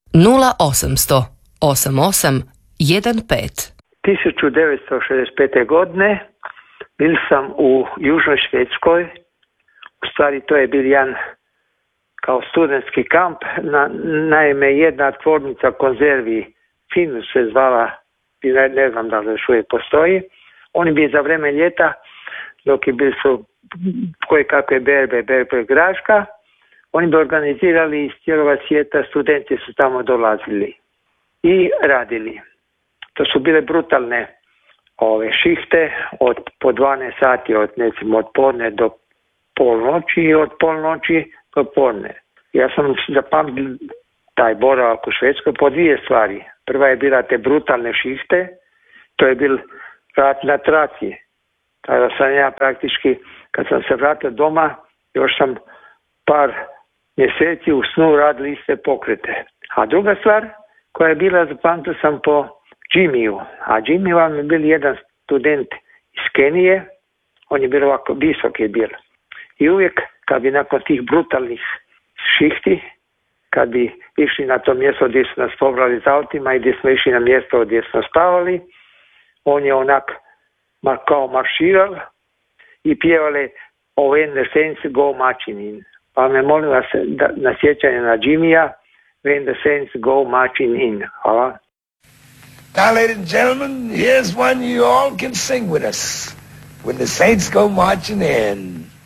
0800 88 15. 1965. godine bil sam u Južnoj Švedskoj. U stvari to je bil jedan kao studentski kamp. Naime, jedna tvornica konzervi Finus se zvala, ne znam da li još uvijek postoji. Oni bi za vreme ljeta, dok je bili su koje kakve berbe graška, oni bi organizirali iz cijeloga svijeta, studenti su tamo dolazili i radili. To su bile brutalne šihte od po 12 sati, od podne do polnoći i od polnoći do podne. Ja sam zapamtio taj boravak u Švedskoj po dvije stvari. Prva je bila te brutalne šihte, to je bil rad na traci. Tada sam ja praktički, kad sam se vratio doma, još sam par mjeseci u snu radili iste pokrete. A druga stvar koja je bila, zapamtio sam po Jimmiju. A Jimmy vam je bil jedan student iz Kenije, on je bil ovako visok je bil. I uvijek kad bi nakon tih brutalnih šihti, kad bi išli na to mjesto gdje su nas pobrali za autima i gdje smo išli na mjesto gdje smo spavali, on je onak kao marširal i pjevali When the Saints Go Marching In. Pa me molim vas na sjećanje na Jimmija, When the Saints Go Marching In. Hvala. Now, ladies and gentlemen, here's one you all can sing with us. When the Saints go marching in.